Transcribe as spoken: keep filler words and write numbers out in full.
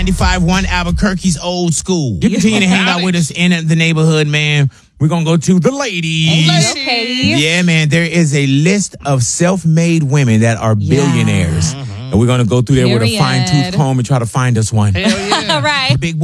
ninety-five point one Albuquerque's old school. You continue to hang out with us in the neighborhood, man. We're going to go to the ladies. Okay. Yeah, man. There is a list of self-made women that are billionaires. Yeah. And we're going to go through there with a Period. fine-tooth comb and try to find us one. Hell yeah. All right. Big